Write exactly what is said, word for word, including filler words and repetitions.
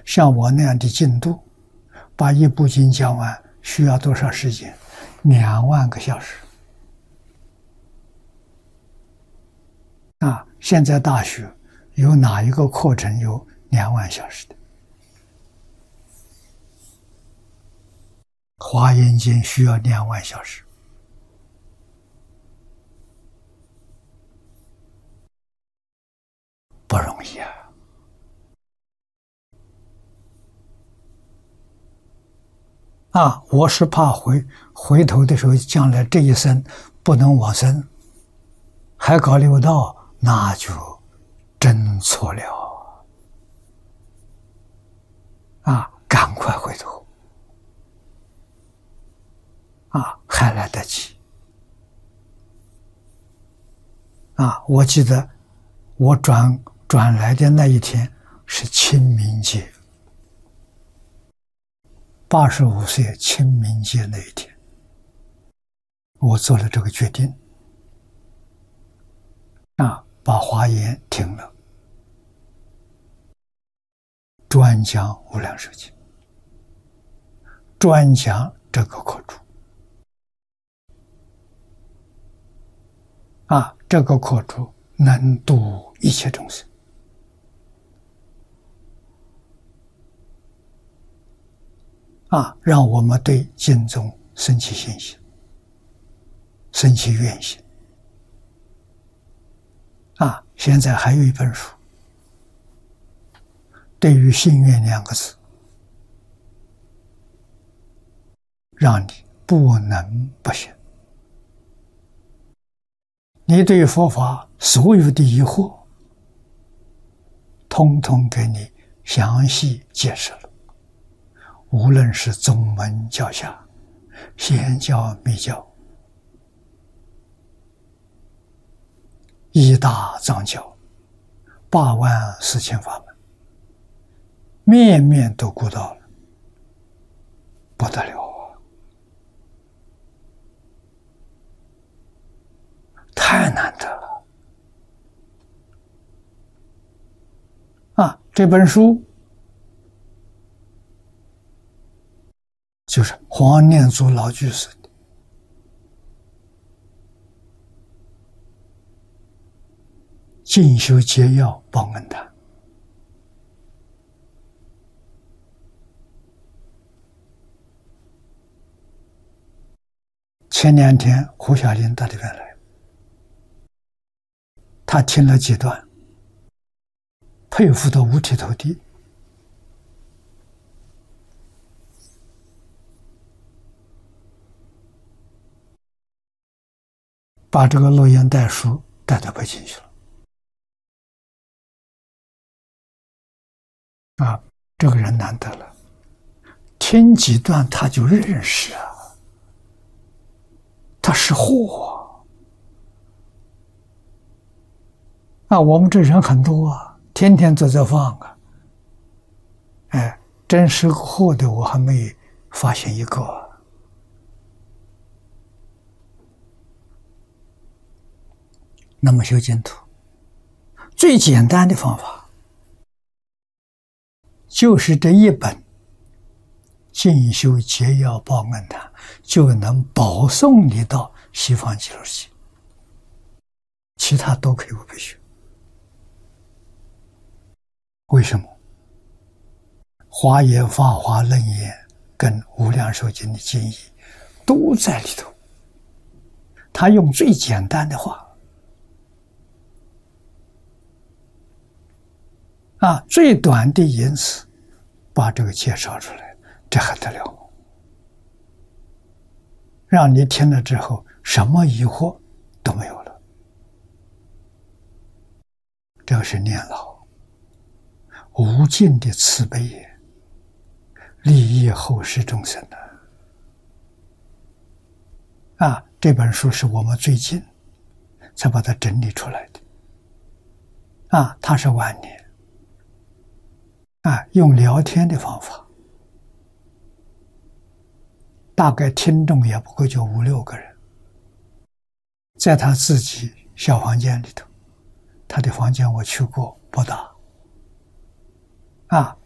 像我那样的进度，把一部经讲完需要多少时间？两万个小时。啊，现在大学有哪一个课程有两万小时的？华严经需要两万小时。不容易啊！啊，我是怕回回头的时候，将来这一生不能往生，还搞六道，那就真错了啊！赶快回头啊，还来得及啊！我记得我转转来的那一天是清明节，八十五岁清明节那一天，我做了这个决定，啊，把华严停了，专讲无量寿经，专讲这个课主，啊，这个课主能度一切众生。啊，让我们对经中生起信心，生起愿心。啊，现在还有一本书，对于信愿两个字，让你不能不信。你对佛法所有的疑惑，通通给你详细解释了。无论是宗门教下、显教密教、一大藏教、八万四千法门，面面都顾到了，不得了啊！太难得了啊！这本书就是黄念祖老居士的进修结要报恩谈。前两天胡小林到这边来，他听了几段，佩服得五体投地。把这个录音带书带到北京去了。啊，这个人难得了，听几段他就认识啊，他是货啊！我们这人很多啊，天天都在放啊，哎，真是货的我还没发现一个啊。那么修净土最简单的方法，就是这一本进修结要报恩谈，就能保送你到西方极乐世界，其他都可以不必学。为什么？华严、法华、楞严跟无量寿经的经义都在里头，他用最简单的话啊，最短的言辞把这个介绍出来，这还得了吗？让你听了之后什么疑惑都没有了。这是念老无尽的慈悲也，利益后世众生的啊！这本书是我们最近才把它整理出来的啊，它是晚年啊，用聊天的方法，大概听众也不过就五六个人，在他自己小房间里头，他的房间我去过不大啊，